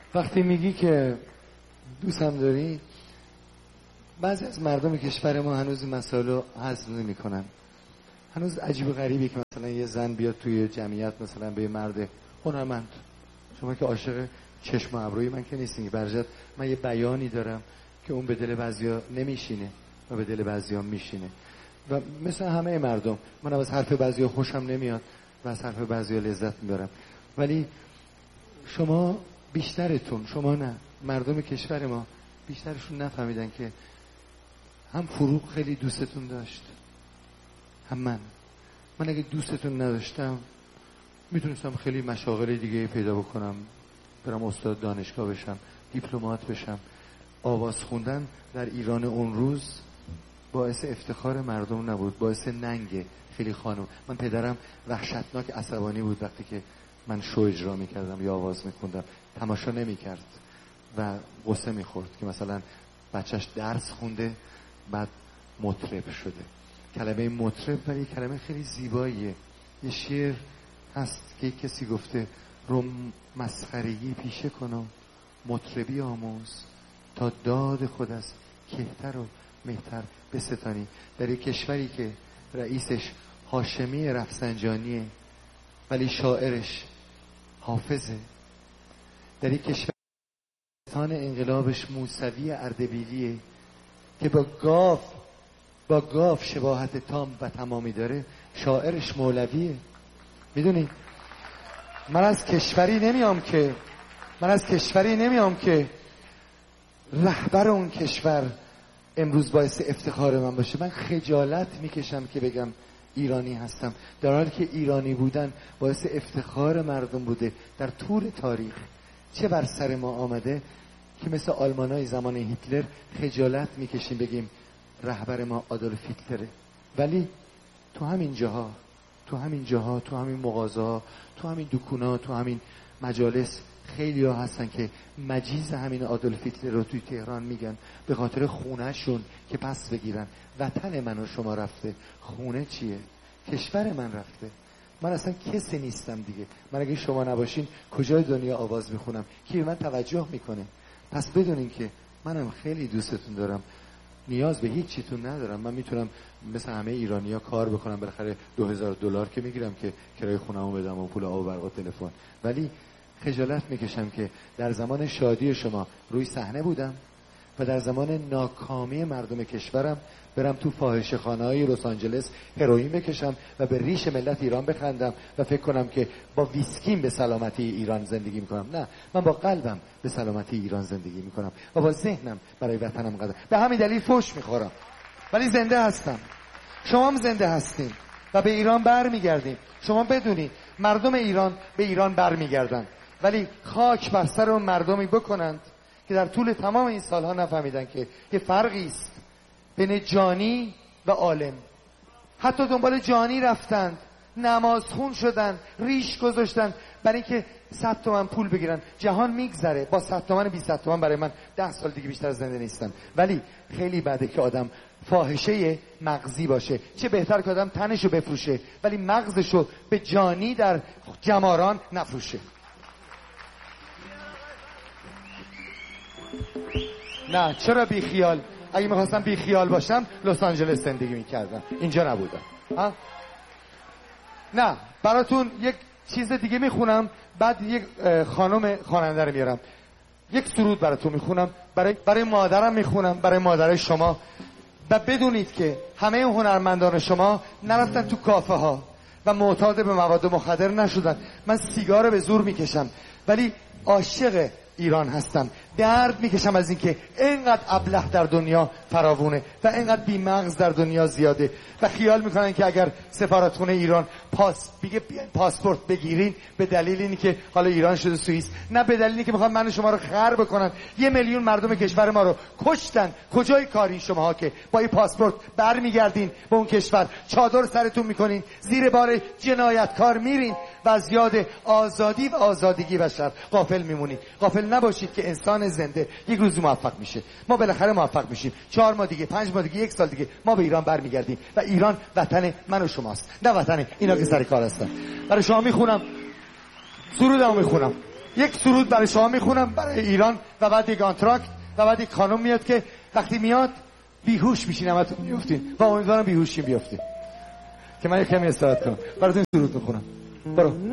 وقتی میگی که دوستم داری، بعضی از مردم کشور ما هنوز این مسائل رو هضم نمی‌کنن. هنوز عجیب و غریبه که مثلا یه زن بیاد توی جمعیت مثلا به یه مرد هنرمند، شما که عاشق چشم و ابروی من که نیستین که برجت، من یه بیانی دارم که اون به دل بعضیا نمیشینه و به دل بعضیا میشینه و مثل همه مردم من از حرف بعضیا خوشم نمیاد و از حرف بعضیا لذت میبرم، ولی شما بیشترتون، شما نه، مردم کشور ما بیشترشون نفهمیدن که هم فروغ خیلی دوستتون داشت، هم من اگه دوستتون نداشتم میتونستم خیلی مشاغل دیگه پیدا بکنم، برم استاد دانشگاه بشم، دیپلمات بشم. آواز خوندن در ایران اون روز باعث افتخار مردم نبود، باعث ننگ خیلی خانم. من پدرم وحشتناک عصبانی بود وقتی که من شو اجرا میکردم یا آواز میخوندم، تماشا نمیکرد و غصه میخورد که مثلا بچهش درس خونده بعد مطرب شده. کلمه مطرب ولی کلمه خیلی زیباییه. یه شعر هست که کسی گفته رو مسخرگی پیشه کنم مطربی آموز تا داد خود از کهتر و مهتر بستانی. در یک کشوری که رئیسش هاشمی رفسنجانیه ولی شاعرش حافظه، در یک کشور انقلابش موسوی اردبیلیه که با گاف شباهت تام و تمامی داره، شاعرش مولویه. میدونی من از کشوری نمیام که رهبر اون کشور امروز باعث افتخار من باشه. من خجالت میکشم که بگم ایرانی هستم، در حالی که ایرانی بودن باعث افتخار مردم بوده در طول تاریخ. چه بر سر ما آمده که مثل آلمانای زمان هیتلر خجالت میکشیم بگیم رهبر ما آدولف هیتلره، ولی تو همین جاها، تو همین مغازه‌ها، تو همین دکونا، تو همین مجالس خیلی ها هستن که مجیز همین آدولف هیتلر رو توی تهران میگن به خاطر خونه شون که پس بگیرن. وطن من و شما رفته، خونه چیه؟ کشور من رفته. من اصلا کسی نیستم دیگه. من اگه شما نباشین کجای دنیا آواز میخونم؟ کی به من توجه میکنه؟ پس بدونین که منم خیلی دوستتون دارم، نیاز به هیچ چیتون ندارم. من میتونم مثل همه ایرانی‌ها کار بکنم، بالاخره $2000 که میگیرم که کرایه خونه‌مو بدم و پول آب و برق و تلفن، ولی خجالت میکشم که در زمان شادی شما روی صحنه بودم و در زمان ناکامی مردم کشورم برم تو فاحشه‌خانه‌های لس آنجلس هروئین بکشم و به ریش ملت ایران بخندم و فکر کنم که با ویسکیم به سلامتی ایران زندگی میکنم. نه، من با قلبم به سلامتی ایران زندگی میکنم و با ذهنم برای وطنم قدم. به همین دلیل فحش میخورم ولی زنده هستم. شما هم زنده هستین و به ایران برمیگردیم. شما بدونید مردم ایران به ایران برمیگردن، ولی خاک بر سر اون مردمی بکنند که در طول تمام این سالها نفهمیدن که یه فرقی است بین جانی و عالم. حتی دنبال جانی رفتند، نمازخون شدن، ریش گذاشتن برای اینکه 100 تومن پول بگیرن. جهان میگذره، با 100 تومن 200 تومن برای من 10 سال دیگه بیشتر زنده نیستم، ولی خیلی بده که آدم فاحشه مغزی باشه. چه بهتر که آدم تنشو بفروشه ولی مغزشو به جانی در جماران نفروشه. نه، چرا بی خیال؟ اگه میخواستم بی خیال باشم لس آنجلس زندگی میکردم، اینجا نبودم. نه، براتون یک چیز دیگه میخونم، بعد یک خانم خواننده رو میارم، یک سرود براتون میخونم، برای مادرم میخونم، برای مادر شما. و بدونید که همه هنرمندان شما نرفتن تو کافه ها و معتاد به مواد مخدر نشدن. من سیگار رو به زور میکشم ولی عاشق ایران هستم. درد میکشم از اینکه اینقدر ابله در دنیا فراوونه و اینقدر بی‌مغز در دنیا زیاده و خیال میکنن که اگر سفارتخونه ایران پاسپورت بگیرین به دلیل اینی که حالا ایران شده سوئیس، نه، به دلیلی که میخوان من شما رو خر بکنن. 1 میلیون مردم کشور ما رو کشتن. کجای کارین شماها که با این پاسپورت برمیگردین به اون کشور، چادر سرتون میکنین، زیر بار جنایتکار میرین و از یاد آزادی و آزادگی بشر غافل میمونین. غافل نباشید که انسان زنده یک روز موفق میشه. ما بالاخره موفق میشیم. 4 ماه دیگه، 5 ماه دیگه، 1 سال دیگه ما به ایران برمیگردیم و ایران وطن من و شماست، نه وطن اینا که سر کار هستن. برای شما میخونم، سرودمو میخونم. یک سرود برای شما میخونم برای ایران و بعد یک آنتراکت و بعد یک خانم میاد که وقتی میاد بیهوش میشین، همتون میافتین و امیدوارم بیهوشین بیافتین که من یک کمی استراحت کنم. براتون سرود میخونم. برو.